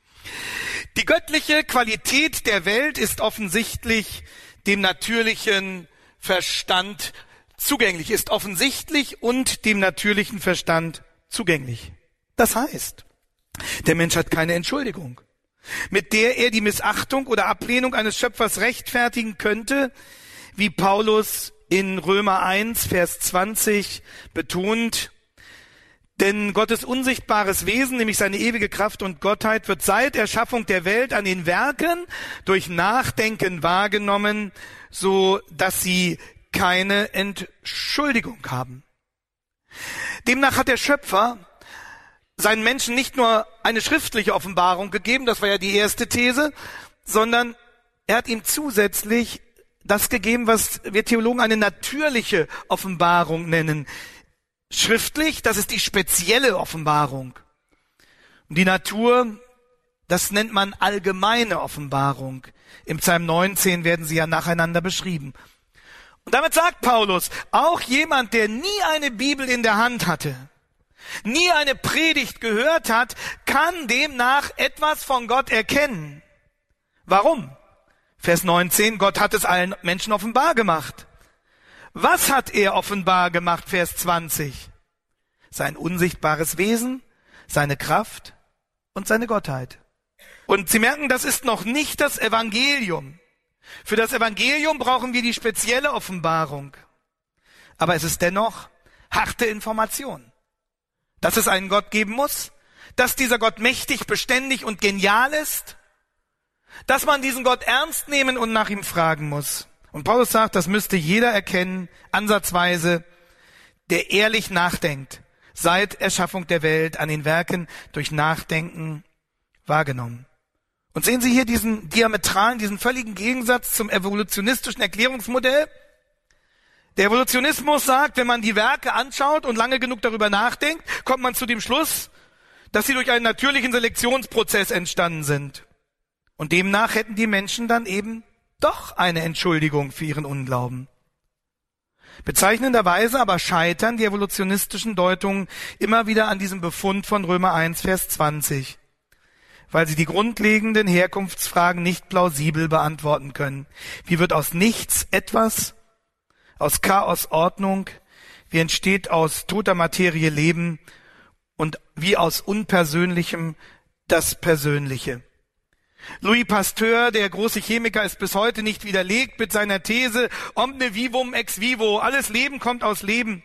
Die göttliche Qualität der Welt ist offensichtlich dem natürlichen Verstand zugänglich, ist offensichtlich und dem natürlichen Verstand zugänglich. Das heißt, der Mensch hat keine Entschuldigung, mit der er die Missachtung oder Ablehnung eines Schöpfers rechtfertigen könnte, wie Paulus in Römer eins, Vers zwanzig betont. Denn Gottes unsichtbares Wesen, nämlich seine ewige Kraft und Gottheit, wird seit Erschaffung der Welt an den Werken durch Nachdenken wahrgenommen, so dass sie keine Entschuldigung haben. Demnach hat der Schöpfer seinen Menschen nicht nur eine schriftliche Offenbarung gegeben, das war ja die erste These, sondern er hat ihm zusätzlich das gegeben, was wir Theologen eine natürliche Offenbarung nennen. Schriftlich, das ist die spezielle Offenbarung. Und die Natur, das nennt man allgemeine Offenbarung. Im Psalm neunzehn werden sie ja nacheinander beschrieben. Und damit sagt Paulus, auch jemand, der nie eine Bibel in der Hand hatte, nie eine Predigt gehört hat, kann demnach etwas von Gott erkennen. Warum? Vers neunzehn, Gott hat es allen Menschen offenbar gemacht. Was hat er offenbar gemacht? Vers zwanzig. Sein unsichtbares Wesen, seine Kraft und seine Gottheit. Und Sie merken, das ist noch nicht das Evangelium. Für das Evangelium brauchen wir die spezielle Offenbarung. Aber es ist dennoch harte Information. Dass es einen Gott geben muss, dass dieser Gott mächtig, beständig und genial ist, dass man diesen Gott ernst nehmen und nach ihm fragen muss. Und Paulus sagt, das müsste jeder erkennen, ansatzweise, der ehrlich nachdenkt, seit Erschaffung der Welt an den Werken durch Nachdenken wahrgenommen. Und sehen Sie hier diesen diametralen, diesen völligen Gegensatz zum evolutionistischen Erklärungsmodell? Der Evolutionismus sagt, wenn man die Werke anschaut und lange genug darüber nachdenkt, kommt man zu dem Schluss, dass sie durch einen natürlichen Selektionsprozess entstanden sind. Und demnach hätten die Menschen dann eben doch eine Entschuldigung für ihren Unglauben. Bezeichnenderweise aber scheitern die evolutionistischen Deutungen immer wieder an diesem Befund von Römer eins, Vers zwanzig, weil sie die grundlegenden Herkunftsfragen nicht plausibel beantworten können. Wie wird aus nichts etwas, aus Chaos Ordnung, wie entsteht aus toter Materie Leben und wie aus Unpersönlichem das Persönliche? Louis Pasteur, der große Chemiker, ist bis heute nicht widerlegt mit seiner These omne vivum ex vivo, alles Leben kommt aus Leben.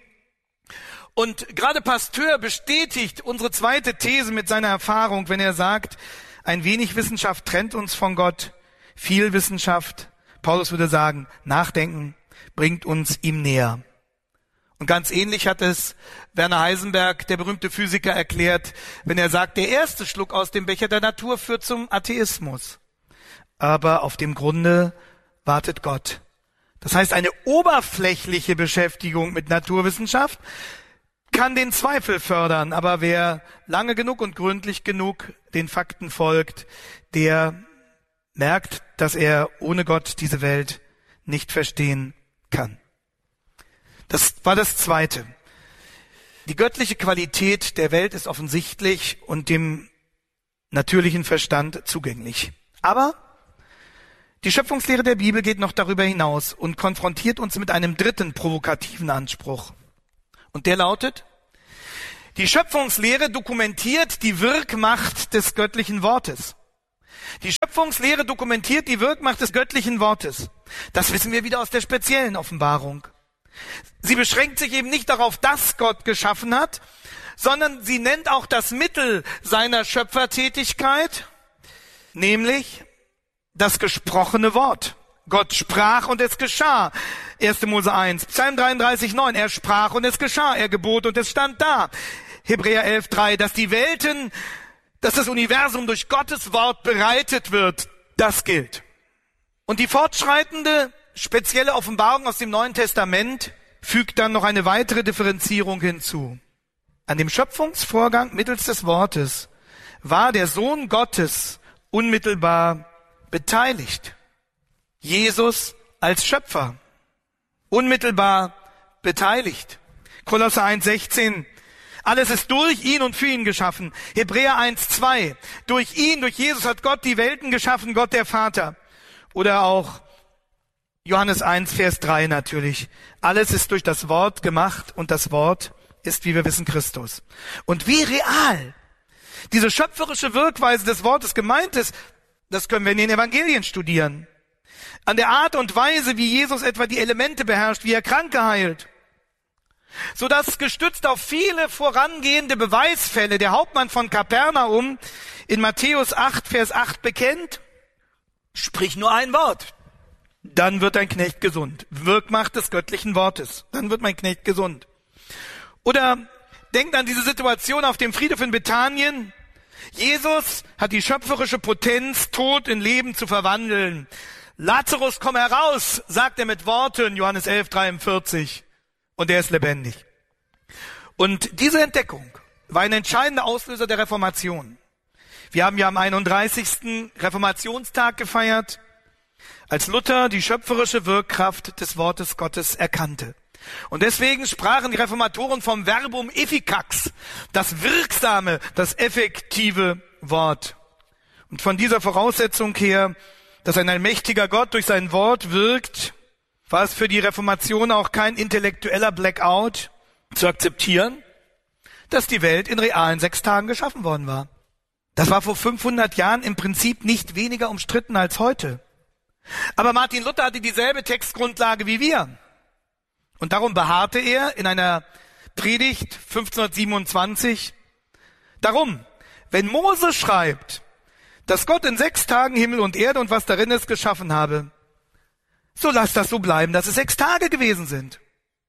Und gerade Pasteur bestätigt unsere zweite These mit seiner Erfahrung, wenn er sagt, ein wenig Wissenschaft trennt uns von Gott, viel Wissenschaft, Paulus würde sagen, Nachdenken bringt uns ihm näher. Und ganz ähnlich hat es Werner Heisenberg, der berühmte Physiker, erklärt, wenn er sagt, der erste Schluck aus dem Becher der Natur führt zum Atheismus. Aber auf dem Grunde wartet Gott. Das heißt, eine oberflächliche Beschäftigung mit Naturwissenschaft kann den Zweifel fördern, aber wer lange genug und gründlich genug den Fakten folgt, der merkt, dass er ohne Gott diese Welt nicht verstehen kann. Das war das Zweite. Die göttliche Qualität der Welt ist offensichtlich und dem natürlichen Verstand zugänglich. Aber die Schöpfungslehre der Bibel geht noch darüber hinaus und konfrontiert uns mit einem dritten provokativen Anspruch. Und der lautet: Die Schöpfungslehre dokumentiert die Wirkmacht des göttlichen Wortes. Die Schöpfungslehre dokumentiert die Wirkmacht des göttlichen Wortes. Das wissen wir wieder aus der speziellen Offenbarung. Sie beschränkt sich eben nicht darauf, dass Gott geschaffen hat, sondern sie nennt auch das Mittel seiner Schöpfertätigkeit, nämlich das gesprochene Wort. Gott sprach und es geschah. erster Mose eins, Psalm dreiunddreißig, neun. Er sprach und es geschah. Er gebot und es stand da. Hebräer elf, drei. Dass die Welten, dass das Universum durch Gottes Wort bereitet wird, das gilt. Und die fortschreitende spezielle Offenbarung aus dem Neuen Testament fügt dann noch eine weitere Differenzierung hinzu. An dem Schöpfungsvorgang mittels des Wortes war der Sohn Gottes unmittelbar beteiligt. Jesus als Schöpfer, unmittelbar beteiligt. Kolosser eins, sechzehn. Alles ist durch ihn und für ihn geschaffen. Hebräer eins, zwei. Durch ihn, durch Jesus hat Gott die Welten geschaffen, Gott der Vater. Oder auch Johannes eins, Vers drei natürlich. Alles ist durch das Wort gemacht und das Wort ist, wie wir wissen, Christus. Und wie real diese schöpferische Wirkweise des Wortes gemeint ist, das können wir in den Evangelien studieren. An der Art und Weise, wie Jesus etwa die Elemente beherrscht, wie er Kranke heilt. Sodass gestützt auf viele vorangehende Beweisfälle der Hauptmann von Kapernaum in Matthäus acht, Vers acht bekennt: Sprich nur ein Wort, dann wird dein Knecht gesund. Wirkmacht des göttlichen Wortes, dann wird mein Knecht gesund. Oder denkt an diese Situation auf dem Friedhof in Bethanien. Jesus hat die schöpferische Potenz, Tod in Leben zu verwandeln. Lazarus, komm heraus, sagt er mit Worten, Johannes elf, dreiundvierzig. Und er ist lebendig. Und diese Entdeckung war ein entscheidender Auslöser der Reformation. Wir haben ja am einunddreißigsten Reformationstag gefeiert, als Luther die schöpferische Wirkkraft des Wortes Gottes erkannte. Und deswegen sprachen die Reformatoren vom Verbum efficax, das wirksame, das effektive Wort. Und von dieser Voraussetzung her, dass ein allmächtiger Gott durch sein Wort wirkt, war es für die Reformation auch kein intellektueller Blackout zu akzeptieren, dass die Welt in realen sechs Tagen geschaffen worden war. Das war vor fünfhundert Jahren im Prinzip nicht weniger umstritten als heute. Aber Martin Luther hatte dieselbe Textgrundlage wie wir. Und darum beharrte er in einer Predigt fünfzehnhundertsiebenundzwanzig darum, wenn Mose schreibt, dass Gott in sechs Tagen Himmel und Erde und was darin ist geschaffen habe, so lass das so bleiben, dass es sechs Tage gewesen sind.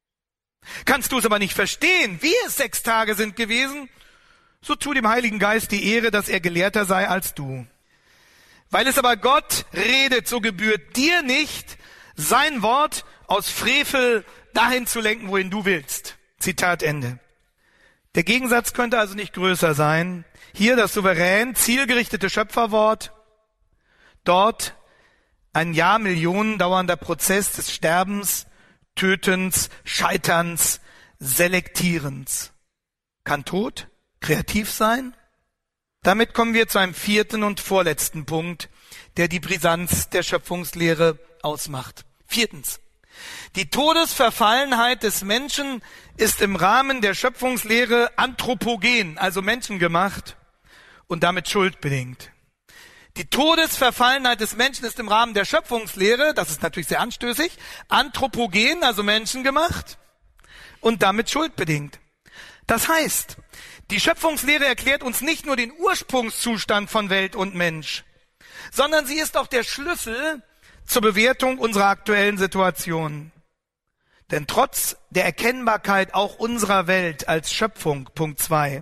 Kannst du es aber nicht verstehen, wie es sechs Tage sind gewesen, so tu dem Heiligen Geist die Ehre, dass er gelehrter sei als du. Weil es aber Gott redet, so gebührt dir nicht, sein Wort aus Frevel dahin zu lenken, wohin du willst. Zitat Ende. Der Gegensatz könnte also nicht größer sein. Hier das souverän, zielgerichtete Schöpferwort, dort ein Jahrmillionen dauernder Prozess des Sterbens, Tötens, Scheiterns, Selektierens. Kann Tod kreativ sein? Damit kommen wir zu einem vierten und vorletzten Punkt, der die Brisanz der Schöpfungslehre ausmacht. Viertens. Die Todesverfallenheit des Menschen ist im Rahmen der Schöpfungslehre anthropogen, also menschengemacht und damit schuldbedingt. Die Todesverfallenheit des Menschen ist im Rahmen der Schöpfungslehre, das ist natürlich sehr anstößig, anthropogen, also menschengemacht und damit schuldbedingt. Das heißt, die Schöpfungslehre erklärt uns nicht nur den Ursprungszustand von Welt und Mensch, sondern sie ist auch der Schlüssel zur Bewertung unserer aktuellen Situation. Denn trotz der Erkennbarkeit auch unserer Welt als Schöpfung, Punkt zwei,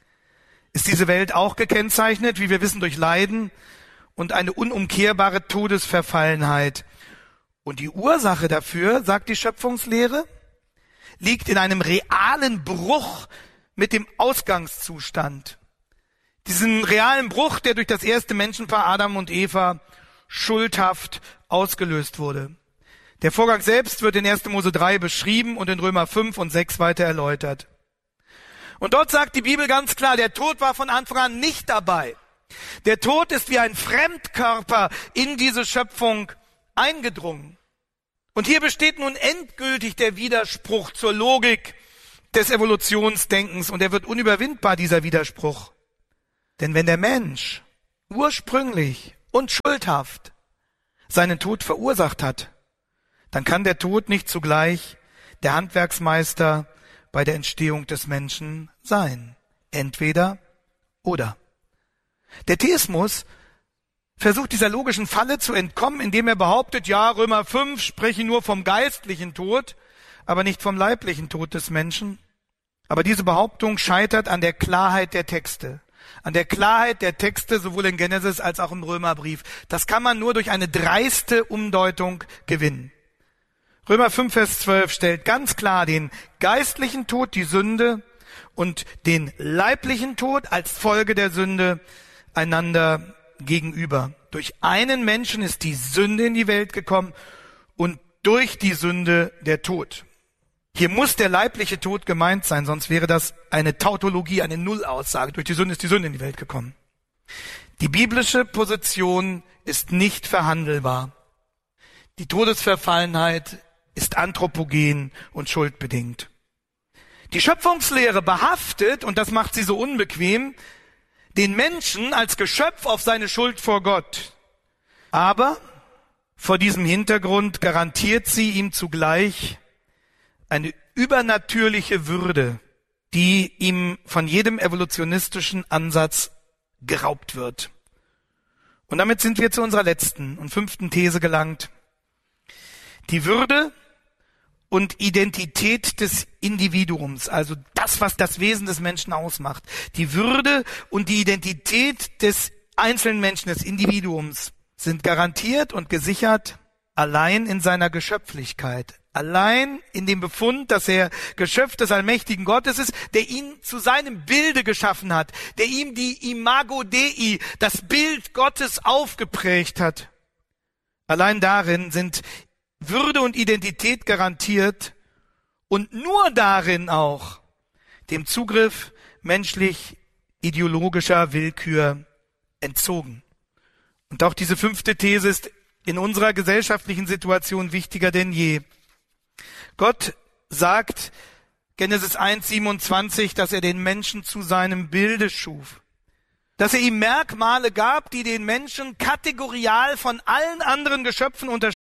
ist diese Welt auch gekennzeichnet, wie wir wissen, durch Leiden und eine unumkehrbare Todesverfallenheit. Und die Ursache dafür, sagt die Schöpfungslehre, liegt in einem realen Bruch mit dem Ausgangszustand. Diesen realen Bruch, der durch das erste Menschenpaar Adam und Eva schuldhaft ausgelöst wurde. Der Vorgang selbst wird in erster Mose drei beschrieben und in Römer fünf und sechs weiter erläutert. Und dort sagt die Bibel ganz klar, der Tod war von Anfang an nicht dabei. Der Tod ist wie ein Fremdkörper in diese Schöpfung eingedrungen. Und hier besteht nun endgültig der Widerspruch zur Logik des Evolutionsdenkens und er wird unüberwindbar, dieser Widerspruch. Denn wenn der Mensch ursprünglich und schuldhaft seinen Tod verursacht hat, dann kann der Tod nicht zugleich der Handwerksmeister bei der Entstehung des Menschen sein. Entweder oder. Der Theismus versucht dieser logischen Falle zu entkommen, indem er behauptet, ja, Römer fünf spreche nur vom geistlichen Tod, aber nicht vom leiblichen Tod des Menschen. Aber diese Behauptung scheitert an der Klarheit der Texte. An der Klarheit der Texte sowohl in Genesis als auch im Römerbrief. Das kann man nur durch eine dreiste Umdeutung gewinnen. Römer fünf, Vers zwölf stellt ganz klar den geistlichen Tod, die Sünde, und den leiblichen Tod als Folge der Sünde einander gegenüber. Durch einen Menschen ist die Sünde in die Welt gekommen und durch die Sünde der Tod. Hier muss der leibliche Tod gemeint sein, sonst wäre das eine Tautologie, eine Nullaussage. Durch die Sünde ist die Sünde in die Welt gekommen. Die biblische Position ist nicht verhandelbar. Die Todesverfallenheit ist anthropogen und schuldbedingt. Die Schöpfungslehre behaftet, und das macht sie so unbequem, den Menschen als Geschöpf auf seine Schuld vor Gott. Aber vor diesem Hintergrund garantiert sie ihm zugleich eine übernatürliche Würde, die ihm von jedem evolutionistischen Ansatz geraubt wird. Und damit sind wir zu unserer letzten und fünften These gelangt. Die Würde und Identität des Individuums, also das, was das Wesen des Menschen ausmacht. Die Würde und die Identität des einzelnen Menschen, des Individuums, sind garantiert und gesichert allein in seiner Geschöpflichkeit. Allein in dem Befund, dass er Geschöpf des allmächtigen Gottes ist, der ihn zu seinem Bilde geschaffen hat, der ihm die Imago Dei, das Bild Gottes, aufgeprägt hat. Allein darin sind Würde und Identität garantiert und nur darin auch dem Zugriff menschlich-ideologischer Willkür entzogen. Und auch diese fünfte These ist in unserer gesellschaftlichen Situation wichtiger denn je. Gott sagt, Genesis eins, siebenundzwanzig, dass er den Menschen zu seinem Bilde schuf. Dass er ihm Merkmale gab, die den Menschen kategorial von allen anderen Geschöpfen unterscheiden.